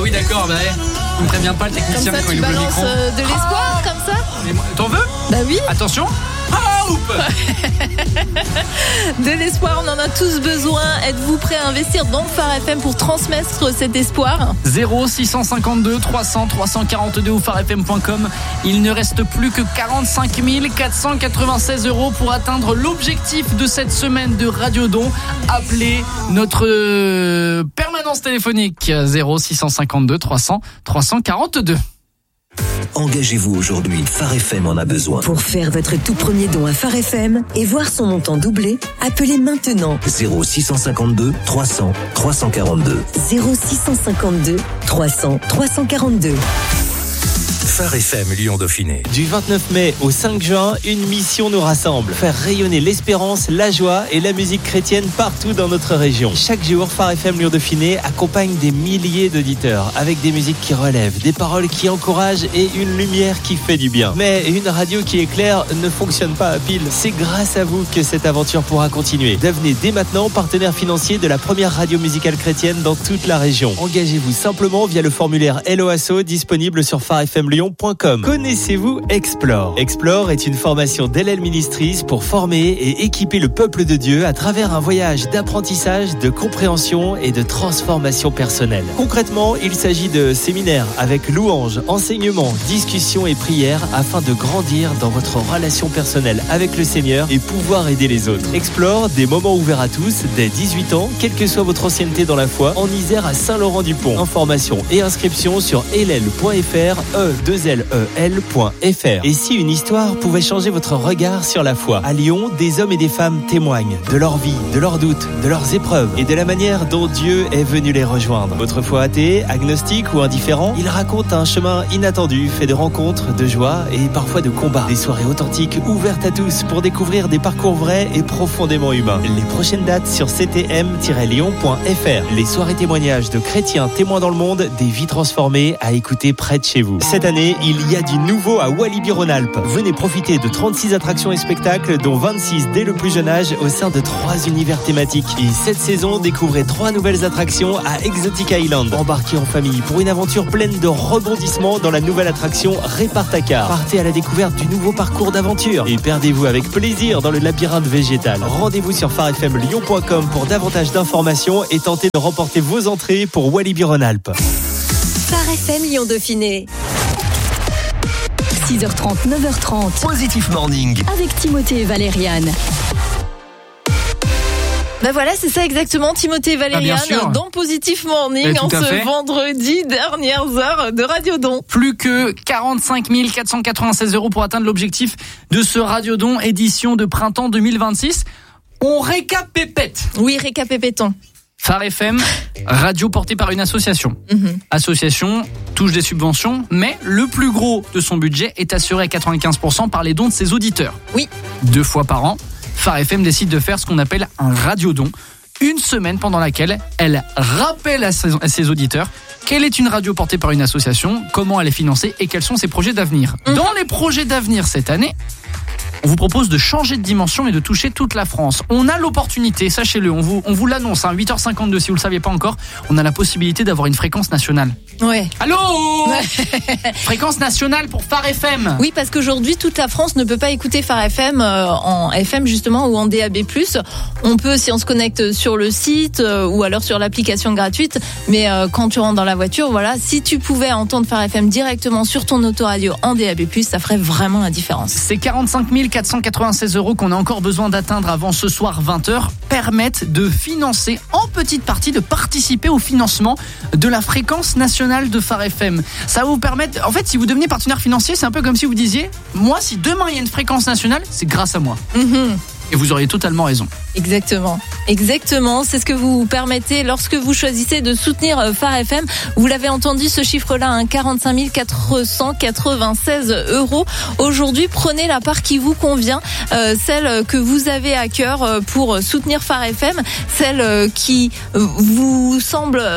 oui, d'accord, bah ouais. Il me prévient pas le technicien Comme ça, quand tu il ouvre le balances micro. de l'espoir, comme ça. Mais moi, t'en veux? Bah oui. Attention. De l'espoir, on en a tous besoin. Êtes-vous prêt à investir dans Phare FM pour transmettre cet espoir? 0652 300 342 ou pharefm.com. Il ne reste plus que 45 496 € pour atteindre l'objectif de cette semaine de Radiodon. Appelez notre permanence téléphonique 0652 300 342. Engagez-vous aujourd'hui, Phare FM en a besoin. Pour faire votre tout premier don à Phare FM et voir son montant doubler, appelez maintenant 0652 300 342. 0652 300 342. Phare FM Lyon-Dauphiné. Du 29 mai au 5 juin, une mission nous rassemble. Faire rayonner l'espérance, la joie et la musique chrétienne partout dans notre région. Chaque jour, Phare FM Lyon-Dauphiné accompagne des milliers d'auditeurs avec des musiques qui relèvent, des paroles qui encouragent et une lumière qui fait du bien. Mais une radio qui éclaire ne fonctionne pas à pile. C'est grâce à vous que cette aventure pourra continuer. Devenez dès maintenant partenaire financier de la première radio musicale chrétienne dans toute la région. Engagez-vous simplement via le formulaire LOASO disponible sur pharefmlyon.com. Connaissez-vous Explore? Explore est une formation d'LL Ministries pour former et équiper le peuple de Dieu à travers un voyage d'apprentissage, de compréhension et de transformation personnelle. Concrètement, il s'agit de séminaires avec louanges, enseignements, discussions et prières afin de grandir dans votre relation personnelle avec le Seigneur et pouvoir aider les autres. Explore, des moments ouverts à tous, dès 18 ans, quelle que soit votre ancienneté dans la foi, en Isère à Saint-Laurent-du-Pont. Informations et inscriptions sur ll.fr, e2lel.fr. Et si une histoire pouvait changer votre regard sur la foi? À Lyon, des hommes et des femmes témoignent de leur vie, de leurs doutes, de leurs épreuves et de la manière dont Dieu est venu les rejoindre. Autrefois athée, agnostique ou indifférent, ils racontent un chemin inattendu, fait de rencontres, de joie et parfois de combats. Des soirées authentiques ouvertes à tous pour découvrir des parcours vrais et profondément humains. Les prochaines dates sur ctm-lyon.fr. Les soirées témoignages de chrétiens témoins dans le monde, des vies transformées à écouter près de chez vous. Cette année, il y a du nouveau à Walibi-Rhône-Alpes. Venez profiter de 36 attractions et spectacles, dont 26 dès le plus jeune âge, au sein de 3 univers thématiques. Et cette saison, découvrez 3 nouvelles attractions à Exotic Island. Embarquez en famille pour une aventure pleine de rebondissements dans la nouvelle attraction Répart-ta-car. Partez à la découverte du nouveau parcours d'aventure et perdez-vous avec plaisir dans le labyrinthe végétal. Rendez-vous sur pharefmlyon.com pour davantage d'informations et tentez de remporter vos entrées pour Walibi-Rhône-Alpes. Phare FM Lyon-Dauphiné. 6h30, 9h30. Positif Morning. Avec Timothée et Valériane. Ben voilà, c'est ça exactement, Timothée et Valériane dans Positif Morning en ce vendredi, dernières heures de Radiodon. Plus que 45 496 € pour atteindre l'objectif de ce Radiodon édition de printemps 2026. On récapépète. Oui, récapépétons. Phare FM, radio portée par une association. Association touche des subventions, mais le plus gros de son budget est assuré à 95% par les dons de ses auditeurs. Oui. 2 fois par an, Phare FM décide de faire ce qu'on appelle un radiodon. Une semaine pendant laquelle elle rappelle à ses auditeurs quelle est une radio portée par une association, comment elle est financée et quels sont ses projets d'avenir. Dans les projets d'avenir cette année, on vous propose de changer de dimension et de toucher toute la France. On a l'opportunité, sachez-le, on vous l'annonce, 8h52, si vous le saviez pas encore, on a la possibilité d'avoir une fréquence nationale. Ouais. Allô Fréquence nationale pour Phare FM. Oui, parce qu'aujourd'hui, toute la France ne peut pas écouter Phare FM en FM justement ou en DAB+. On peut, si on se connecte sur le site ou alors sur l'application gratuite, mais quand tu rentres dans la voiture, voilà, si tu pouvais entendre Phare FM directement sur ton autoradio en DAB+, ça ferait vraiment la différence. C'est 45 496 € qu'on a encore besoin d'atteindre avant ce soir 20h permettent de financer en petite partie, de participer au financement de la fréquence nationale de Phare FM. Ça va vous permettre, en fait, si vous devenez partenaire financier, c'est un peu comme si vous disiez, moi, si demain il y a une fréquence nationale, c'est grâce à moi. Et vous auriez totalement raison. Exactement. C'est ce que vous permettez lorsque vous choisissez de soutenir Phare FM. Vous l'avez entendu, ce chiffre-là, 45 496 €. Aujourd'hui, prenez la part qui vous convient, celle que vous avez à cœur pour soutenir Phare FM, celle qui vous semble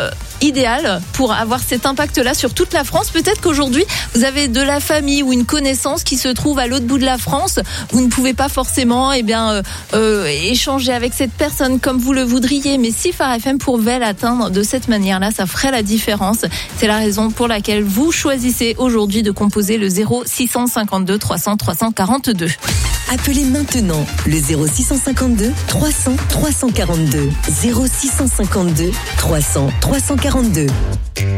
idéal pour avoir cet impact-là sur toute la France. Peut-être qu'aujourd'hui, vous avez de la famille ou une connaissance qui se trouve à l'autre bout de la France. Vous ne pouvez pas forcément échanger avec cette personne comme vous le voudriez. Mais si Phare FM pouvait l'atteindre de cette manière-là, ça ferait la différence. C'est la raison pour laquelle vous choisissez aujourd'hui de composer le 0652 300 342. Appelez maintenant le 0652 300 342. 0652 300 342.